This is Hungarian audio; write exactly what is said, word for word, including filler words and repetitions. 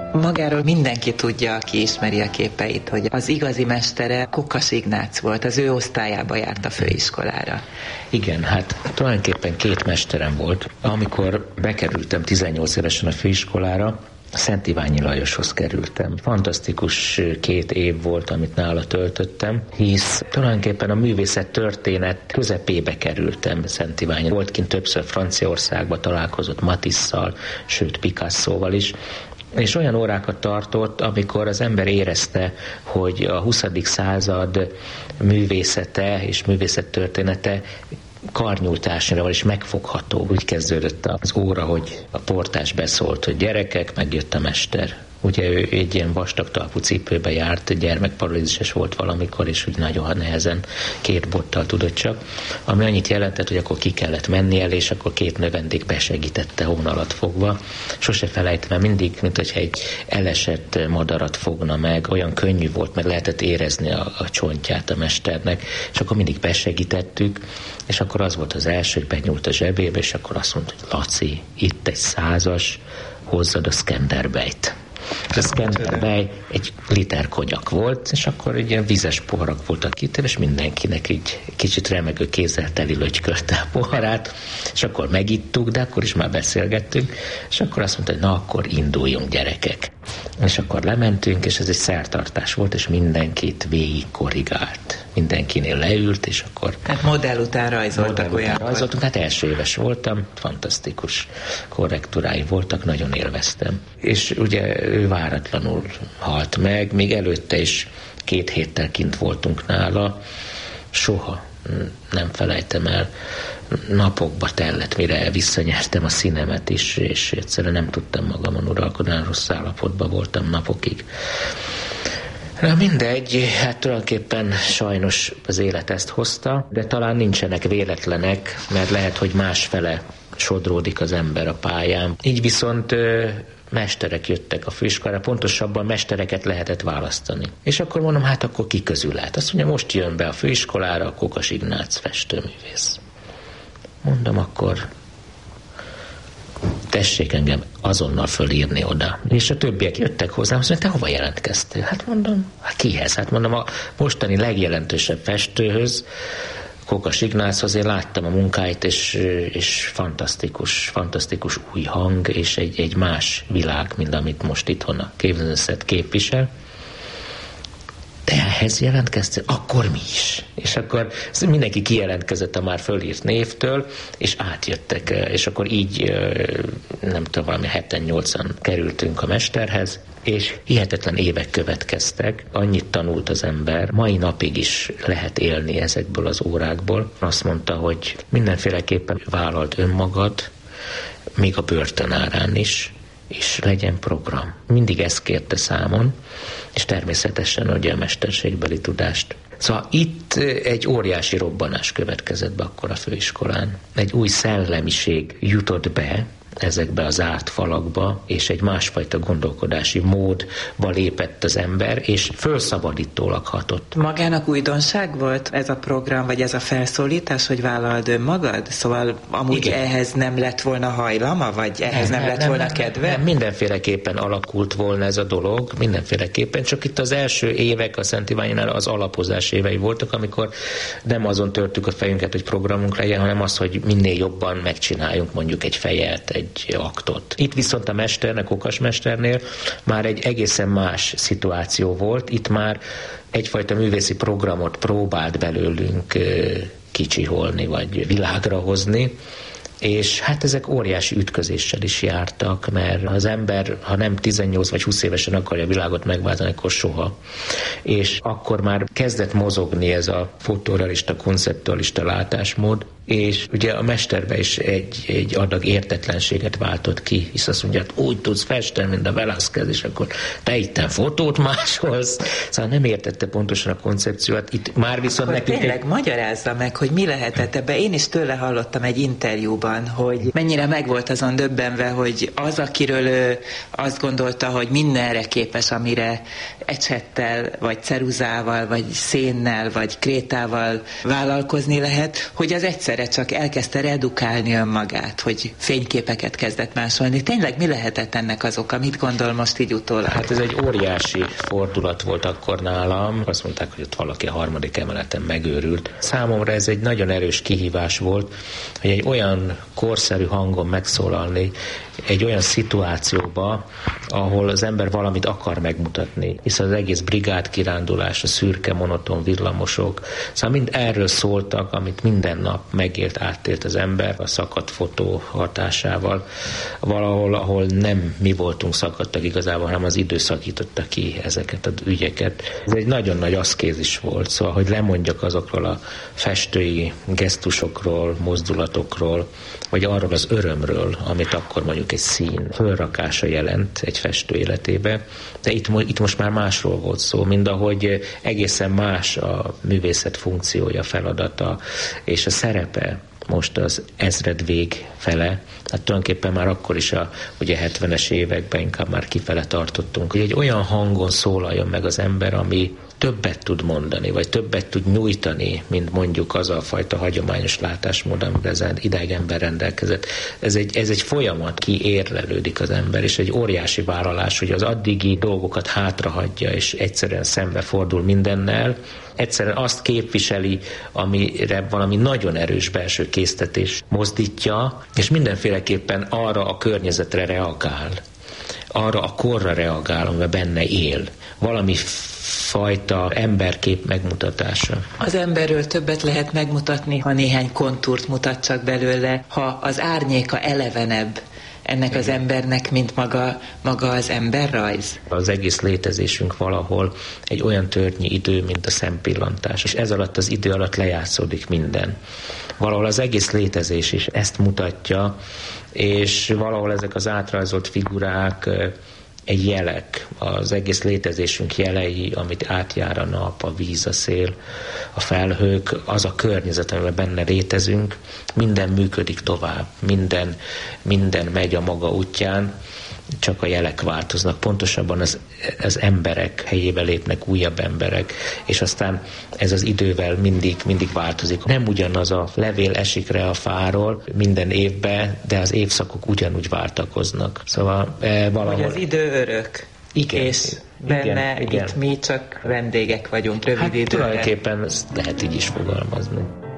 Magáról mindenki tudja, aki ismeri a képeit, hogy az igazi mestere Kokas Ignác volt, az ő osztályába járt a főiskolára. Igen, hát tulajdonképpen két mesterem volt. Amikor bekerültem tizennyolc évesen a főiskolára, Szent Iványi Lajoshoz kerültem. Fantasztikus két év volt, amit nála töltöttem, hisz tulajdonképpen a művészet történet közepébe kerültem Szent Iványi. Volt kint többször Franciaországba, találkozott Matisse-szal, sőt Picasso-val is, és olyan órákat tartott, amikor az ember érezte, hogy a huszadik század művészete és művészettörténete karnyújtásnyira is megfogható. Úgy kezdődött az óra, hogy a portás beszólt, hogy gyerekek, megjött a mester. Ugye ő egy ilyen vastag talpú cipőbe járt, gyermekparalízises volt valamikor, és úgy nagyon nehezen két bottal tudott csak, ami annyit jelentett, hogy akkor ki kellett menni el, és akkor két növendék besegítette hón alatt fogva. Sose felejtem, mert mindig, mint hogyha egy elesett madarat fogna meg, olyan könnyű volt, meg lehetett érezni a, a csontját a mesternek, és akkor mindig besegítettük, és akkor az volt az első, hogy benyúlt a zsebébe, és akkor azt mondta, hogy Laci, itt egy százas, hozzad a Skanderbejt. A Skanderbej egy liter konyak volt, és akkor egy ilyen vizes poharak voltak kitéve, és mindenkinek így kicsit remegő kézzel teli lötykölte a poharát, és akkor megittuk, de akkor is már beszélgettünk, és akkor azt mondta, hogy na akkor induljunk, gyerekek. És akkor lementünk, és ez egy szertartás volt, és mindenkit végig korrigált. Mindenkinél leült, és akkor... Hát modell után rajzoltak olyan. Rajzoltunk, hát első éves voltam, fantasztikus korrektúrái voltak, nagyon élveztem. És ugye ő váratlanul halt meg, még előtte is két héttel kint voltunk nála, soha nem felejtem el, napokba tellett, mire visszanyertem a színemet is, és egyszerűen nem tudtam magamon uralkodni, rossz állapotban voltam napokig. Na mindegy, hát tulajdonképpen sajnos az élet ezt hozta, de talán nincsenek véletlenek, mert lehet, hogy másfele sodródik az ember a pályán. Így viszont ö, mesterek jöttek a főiskolára, pontosabban mestereket lehetett választani. És akkor mondom, hát akkor ki közül lehet? Azt mondja, most jön be a főiskolára a Kokas Ignác festőművész. Mondom, akkor tessék engem azonnal fölírni oda. És a többiek jöttek hozzám, azt mondja, te hova jelentkeztél? Hát mondom, hát kihez? Hát mondom, a mostani legjelentősebb festőhöz, Kokas Ignáchoz, én láttam a munkáit, és, és fantasztikus, fantasztikus új hang, és egy, egy más világ, mint amit most itthon a képzőszet képvisel. De ehhez jelentkeztél? Akkor mi is. És akkor mindenki kijelentkezett a már fölírt névtől, és átjöttek, és akkor így, nem tudom, valami heten-nyolcan kerültünk a mesterhez, és hihetetlen évek következtek, annyit tanult az ember, mai napig is lehet élni ezekből az órákból. Azt mondta, hogy mindenféleképpen vállalt önmagad, még a börtön árán is, és legyen program. Mindig ezt kérte számon, és természetesen ugye a mesterségbeli tudást. Szóval itt egy óriási robbanás következett be akkor a főiskolán. Egy új szellemiség jutott be ezekbe az zárt falakba, és egy másfajta gondolkodási módba lépett az ember, és fölszabadítólag hatott. Magának újdonság volt ez a program, vagy ez a felszólítás, hogy vállald önmagad? Szóval amúgy igen. Ehhez nem lett volna hajlama, vagy ehhez nem, nem lett nem, volna nem, kedve? Nem, mindenféleképpen alakult volna ez a dolog, mindenféleképpen, csak itt az első évek a Szent Iványnál az alapozás évei voltak, amikor nem azon törtük a fejünket, hogy programunk legyen, hanem az, hogy minél jobban megcsináljunk mondjuk egy fejet, egy aktot. Itt viszont a mesternek, Kokas mesternél már egy egészen más szituáció volt. Itt már egyfajta művészi programot próbált belőlünk kicsiholni, vagy világra hozni, és hát ezek óriási ütközéssel is jártak, mert az ember, ha nem tizennyolc vagy húsz évesen akarja a világot megváltani, akkor soha. És akkor már kezdett mozogni ez a fotorealista, konceptualista látásmód, és ugye a mesterbe is egy, egy adag értetlenséget váltott ki, hisz azt mondja, hogy úgy tudsz festeni, mint a Velázquez, és akkor te itten fotót máshoz. Szóval nem értette pontosan a koncepciót. Itt már viszont akkor nekünk... Tényleg magyarázza meg, hogy mi lehetett ebbe. Én is tőle hallottam egy interjúban, korában, hogy mennyire meg volt azon döbbenve, hogy az, akiről ő azt gondolta, hogy mindenre képes, amire ecsettel, vagy ceruzával, vagy szénnel, vagy krétával vállalkozni lehet, hogy az egyszerre csak elkezdte redukálni önmagát, hogy fényképeket kezdett másolni. Tényleg mi lehetett ennek az oka? Mit gondol most így utólag? Hát ez egy óriási fordulat volt akkor nálam. Azt mondták, hogy ott valaki a harmadik emeleten megőrült. Számomra ez egy nagyon erős kihívás volt, hogy egy olyan korszerű hangon megszólalni, egy olyan szituációba, ahol az ember valamit akar megmutatni, hiszen az egész brigád kirándulás, a szürke, monoton villamosok, szóval mind erről szóltak, amit minden nap megélt, átélt az ember a szakadt fotó hatásával, valahol, ahol nem mi voltunk szakadtak igazából, hanem az idő szakította ki ezeket az ügyeket. Ez egy nagyon nagy aszkézis volt, szóval, hogy lemondjak azokról a festői gesztusokról, mozdulatokról, vagy arról az örömről, amit akkor mondjuk egy szín fölrakása jelent egy festő életébe, de itt, itt most már másról volt szó, mind ahogy egészen más a művészet funkciója, feladata és a szerepe most az ezredvég fele, hát tulajdonképpen már akkor is a ugye hetvenes években inkább már kifele tartottunk, hogy egy olyan hangon szólaljon meg az ember, ami többet tud mondani, vagy többet tud nyújtani, mint mondjuk az a fajta hagyományos látásmód, amiben ez ideig ember rendelkezett. Ez egy, ez egy folyamat, kiérlelődik az ember, és egy óriási vállalás, hogy az addigi dolgokat hátrahagyja, és egyszerűen szembefordul mindennel, egyszerűen azt képviseli, amire valami nagyon erős belső késztetés mozdítja, és mindenféleképpen arra a környezetre reagál, arra a korra reagál, amiben benne él. Valami fajta emberkép megmutatása. Az emberről többet lehet megmutatni, ha néhány kontúrt mutat csak belőle, ha az árnyéka elevenebb ennek az embernek, mint maga, maga az emberrajz. Az egész létezésünk valahol egy olyan törnyi idő, mint a szempillantás, és ez alatt az idő alatt lejátszódik minden. Valahol az egész létezés is ezt mutatja, és valahol ezek az átrajzolt figurák egy jelek, az egész létezésünk jelei, amit átjár a nap, a víz, a szél, a felhők, az a környezet, amiben benne létezünk, minden működik tovább, minden, minden megy a maga útján, csak a jelek változnak, pontosabban az, az emberek helyébe lépnek újabb emberek, és aztán ez az idővel mindig, mindig változik. Nem ugyanaz a levél esik re a fáról minden évben, de az évszakok ugyanúgy váltakoznak. Szóval e, valahol... Hogy az idő örök. Igen. És benne igen, igen. Itt mi csak vendégek vagyunk rövid hát, időre. Tulajdonképpen lehet így is fogalmazni.